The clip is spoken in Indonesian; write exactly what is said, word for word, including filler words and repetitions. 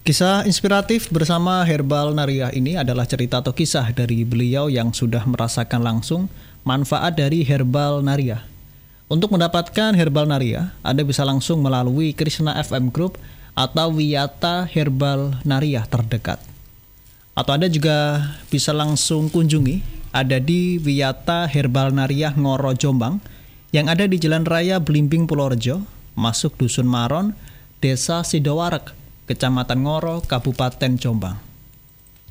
Kisah inspiratif bersama Herbal Nariah ini adalah cerita atau kisah dari beliau yang sudah merasakan langsung manfaat dari Herbal Nariah. Untuk mendapatkan Herbal Nariah, Anda bisa langsung melalui Krishna F M Group atau Wiyata Herbal Nariah terdekat. Atau Anda juga bisa langsung kunjungi, ada di Wiyata Herbal Nariah Ngoro Jombang yang ada di Jalan Raya Blimbing Purworejo, masuk Dusun Maron, Desa Sidoarek, Kecamatan Ngoro, Kabupaten Jombang.